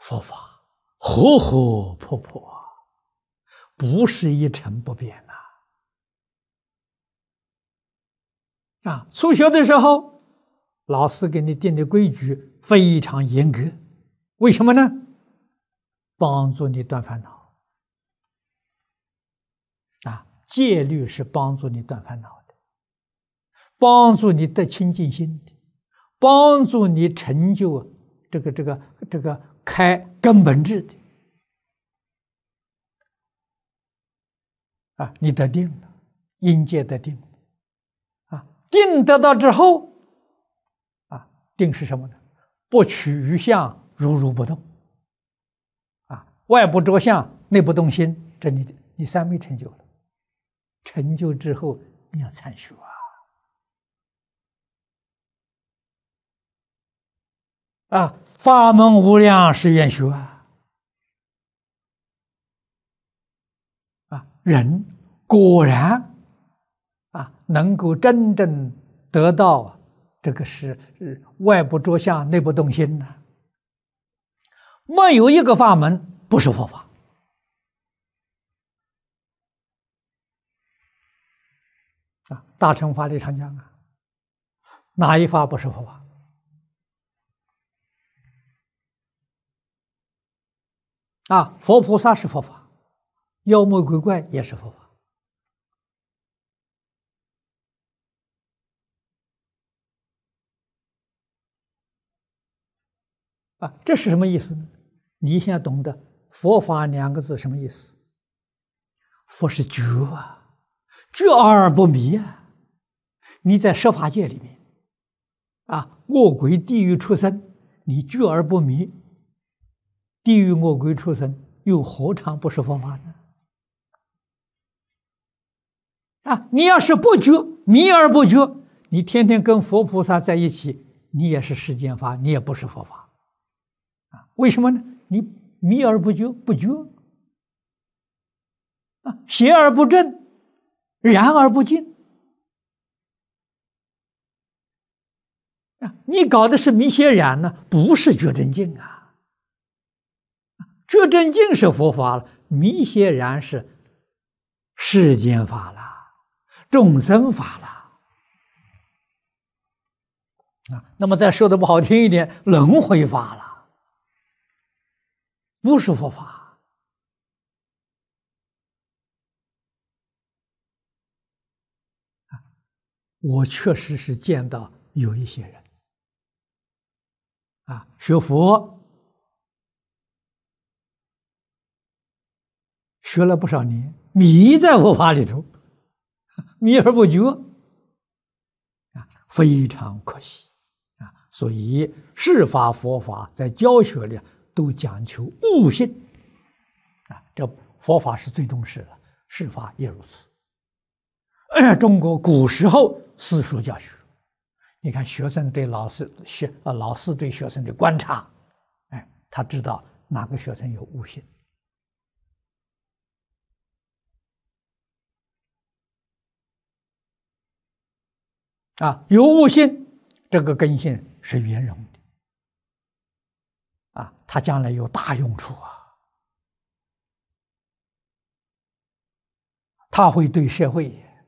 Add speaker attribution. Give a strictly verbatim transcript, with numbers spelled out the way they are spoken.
Speaker 1: 佛法活活泼泼，不是一成不变呐。啊，初学的时候，老师给你定的规矩非常严格，为什么呢？帮助你断烦恼。啊，戒律是帮助你断烦恼的，帮助你得清净心的，帮助你成就这个这个这个开根本智的。啊，你得定了，因戒得定。啊，定得到之后，啊，定是什么呢？不取于相，如如不动。啊，外不着相，内不动心，这你你三昧成就了。成就之后，你要参学啊！啊，法门无量是愿学啊！啊，人果然啊，能够真正得到这个是外不着相，内不动心呢。没有一个法门不是佛法。啊，大乘法理常讲啊，哪一法不是佛法？啊，佛菩萨是佛法，妖魔鬼怪也是佛法。啊，这是什么意思呢？你现在懂得佛法两个字什么意思？佛是觉啊。觉而不迷啊！你在十法界里面，啊，恶鬼、地狱、畜生，你觉而不迷，地狱、恶鬼、畜生又何尝不是佛法呢？啊，你要是不觉，迷而不觉，你天天跟佛菩萨在一起，你也是世间法，你也不是佛法。啊，为什么呢？你迷而不觉，不觉，啊，邪而不正。然而不净啊！你搞的是迷邪染呢，不是觉真净啊！觉真净是佛法了，迷邪染是世间法了，众生法了啊！那么再说的不好听一点，轮回法了，不是佛法。我确实是见到有一些人啊，学佛学了不少年，迷在佛法里头，迷而不觉啊，非常可惜啊。所以释法佛法在教学里都讲求悟性啊，这佛法是最重视的，释法也如此。中国古时候私塾教学，你看学生对老师学啊，老师对学生的观察，哎，他知道哪个学生有悟性啊，有悟性，这个根性是圆融的啊，他将来有大用处啊，他会对社会